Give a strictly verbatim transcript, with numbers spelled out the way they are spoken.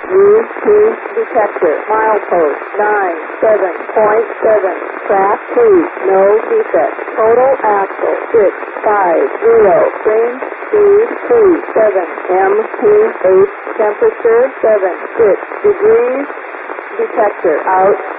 U P detector. Milepost nine seven point seven. Track two. No defect. Total axle six five zero. Range speed two seven. M P H temperature seven six degrees. Detector out.